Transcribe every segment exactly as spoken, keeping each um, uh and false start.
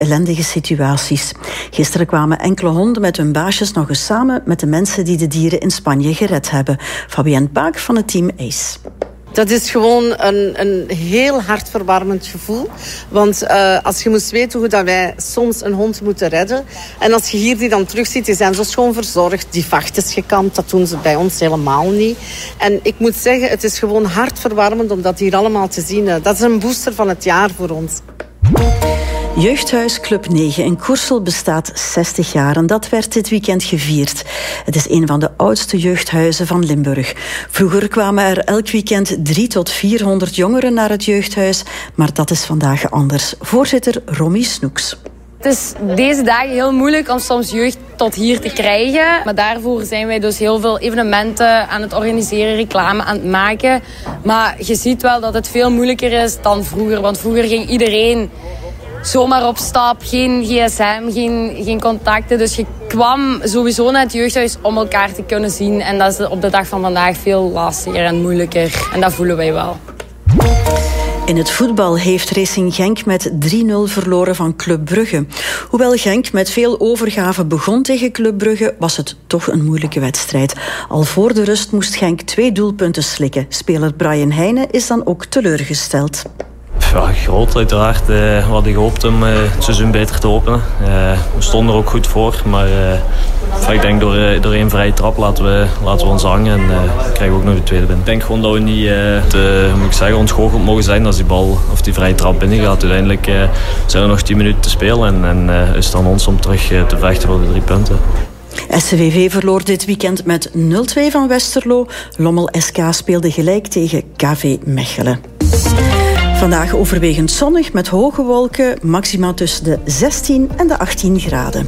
ellendige situaties. Gisteren kwamen enkele honden met hun baasjes nog eens samen met de mensen die de dieren in Spanje gered hebben. Fabienne Paak van het team ACE. Dat is gewoon een, een heel hartverwarmend gevoel. Want uh, als je moest weten hoe dat wij soms een hond moeten redden. En als je hier die dan terugziet, die zijn zo schoon verzorgd. Die vacht is gekamd, dat doen ze bij ons helemaal niet. En ik moet zeggen, het is gewoon hartverwarmend om dat hier allemaal te zien. Dat is een booster van het jaar voor ons. Jeugdhuis Club negen in Koersel bestaat zestig jaar en dat werd dit weekend gevierd. Het is een van de oudste jeugdhuizen van Limburg. Vroeger kwamen er elk weekend driehonderd tot vierhonderd jongeren naar het jeugdhuis, maar dat is vandaag anders. Voorzitter Romy Snoeks. Het is deze dagen heel moeilijk om soms jeugd tot hier te krijgen. Maar daarvoor zijn wij dus heel veel evenementen aan het organiseren, reclame aan het maken. Maar je ziet wel dat het veel moeilijker is dan vroeger. Want vroeger ging iedereen zomaar op stap, geen gsm, geen, geen contacten. Dus je kwam sowieso naar het jeugdhuis om elkaar te kunnen zien. En dat is op de dag van vandaag veel lastiger en moeilijker. En dat voelen wij wel. In het voetbal heeft Racing Genk met drie nul verloren van Club Brugge. Hoewel Genk met veel overgave begon tegen Club Brugge, was het toch een moeilijke wedstrijd. Al voor de rust moest Genk twee doelpunten slikken. Speler Brian Heijnen is dan ook teleurgesteld. Ja, groot uiteraard. We hadden gehoopt om het seizoen beter te openen. We stonden er ook goed voor, maar ik denk door, door één vrije trap laten we, laten we ons hangen en krijgen we ook nog de tweede binnen. Ik denk gewoon dat we niet te, moet ik zeggen, ontgoocheld mogen zijn als die bal of die vrije trap binnen gaat. Uiteindelijk zijn er nog tien minuten te spelen en, en is het aan ons om terug te vechten voor de drie punten. S C V V verloor dit weekend met nul twee van Westerlo. Lommel S K speelde gelijk tegen K V Mechelen. Vandaag overwegend zonnig met hoge wolken, maxima tussen de zestien en de achttien graden.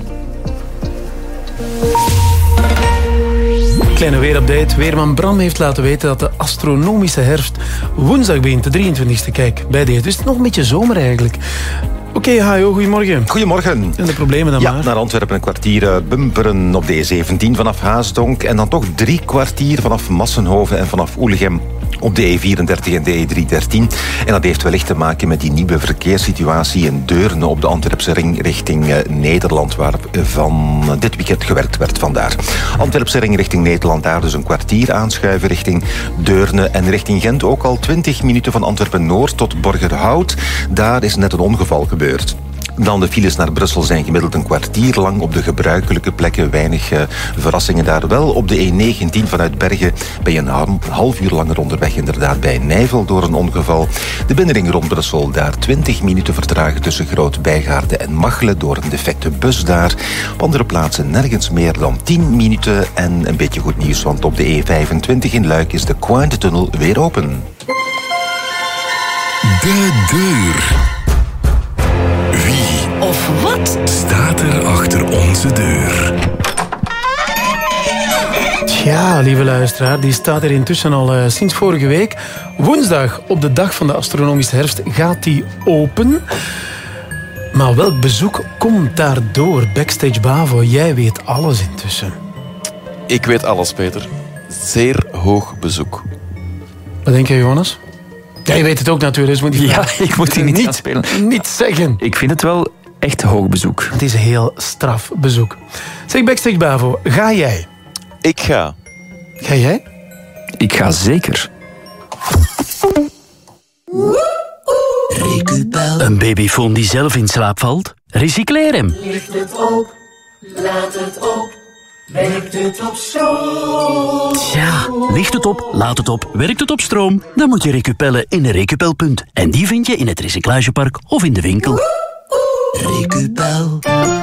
Kleine weerupdate. Weerman Bram heeft laten weten dat de astronomische herfst woensdag begint, de drieëntwintigste. Kijk, bij deze. Dus het is nog een beetje zomer eigenlijk. Oké, okay, Hajo, goedemorgen. Goedemorgen. En de problemen dan ja, maar? Naar Antwerpen een kwartier uh, bumperen op de E zeventien vanaf Haasdonk. En dan toch drie kwartier vanaf Massenhoven en vanaf Oelegem op de E vierendertig en de E driehonderddertien. En dat heeft wellicht te maken met die nieuwe verkeerssituatie in Deurne op de Antwerpse ring richting uh, Nederland, waar van dit weekend gewerkt werd vandaar. Antwerpse ring richting Nederland, daar dus een kwartier aanschuiven richting Deurne en richting Gent ook al twintig minuten van Antwerpen-Noord tot Borgerhout. Daar is net een ongeval gebeurd. Dan de files naar Brussel zijn gemiddeld een kwartier lang op de gebruikelijke plekken. Weinig uh, verrassingen daar wel. Op de E negentien vanuit Bergen ben je een half uur langer onderweg inderdaad bij Nijvel door een ongeval. De binnenring rond Brussel, daar twintig minuten vertragen tussen Groot-Bijgaarde en Machelen door een defecte bus daar. Op andere plaatsen nergens meer dan tien minuten. En een beetje goed nieuws, want op de E vijfentwintig in Luik is de Cointe-tunnel weer open. De deur. Wie of wat staat er achter onze deur? Tja, lieve luisteraar, die staat er intussen al uh, sinds vorige week. Woensdag, op de dag van de astronomische herfst, gaat die open. Maar welk bezoek komt daardoor? Backstage Bavo, jij weet alles intussen. Ik weet alles, Peter. Zeer hoog bezoek. Wat denk je, Jonas? Ja, je weet het ook natuurlijk. Dus moet je ja, ik moet die niet, niet gaan spelen. Niet zeggen. Ik vind het wel echt hoog bezoek. Het is een heel straf bezoek. Zeg, Backstage Bavo, ga jij? Ik ga. Ga jij? Ik ga zeker. Recupel. Een babyfoon die zelf in slaap valt? Recycleer hem. Licht het op, laat het op, werkt het op stroom. Ja, licht het op, laat het op, werkt het op stroom? Dan moet je recupellen in een recupelpunt. En die vind je in het recyclagepark of in de winkel. Recupel.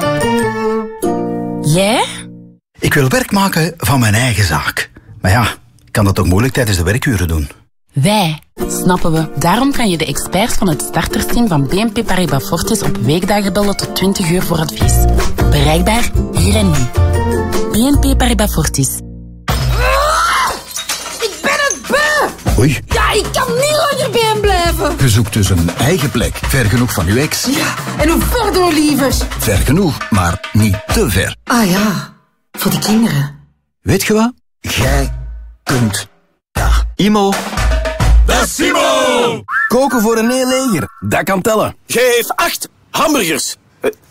Jij? Ik wil werk maken van mijn eigen zaak. Maar ja, ik kan dat toch moeilijk tijdens de werkuren doen? Wij, snappen we. Daarom kan je de experts van het startersteam van B N P Paribas Fortis op weekdagen bellen tot twintig uur voor advies. Bereikbaar hier en nu. B N P Paribas Fortis. Ah, ik ben het beu! Oei. Ja, ik kan niet langer bij hem blijven. Je zoekt dus een eigen plek, ver genoeg van uw ex. Ja, en hoe ver door, lievers? Ver genoeg, maar niet te ver. Ah ja, voor de kinderen. Weet je wat? Jij kunt dat. Imo. Dat is Imo! Koken voor een heel leger, dat kan tellen. Geef acht hamburgers. Uh,